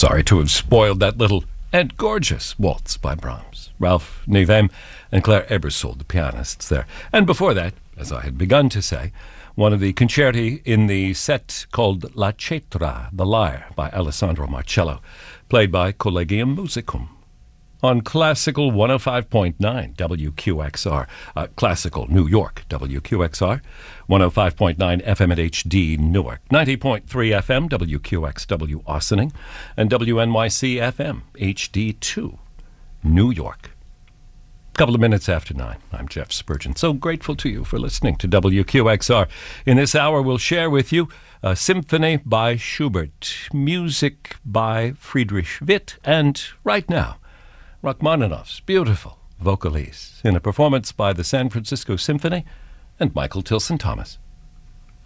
Sorry to have spoiled that little and gorgeous waltz by Brahms. Ralph Nivem and Claire Ebersold, the pianists there. And before that, as I had begun to say, one of the concerti in the set called La Cetra, The Lyre, by Alessandro Marcello, played by Collegium Musicum. On Classical 105.9 WQXR, Classical New York WQXR, 105.9 FM at HD Newark, 90.3 FM WQXW Ossining, and WNYC FM HD2 New York. Couple of minutes after 9. I'm Jeff Spurgeon. So grateful to you for listening to WQXR. In this hour, we'll share with you a symphony by Schubert, music by Friedrich Witt, and right now, Rachmaninoff's beautiful Vocalise in a performance by the San Francisco Symphony and Michael Tilson Thomas.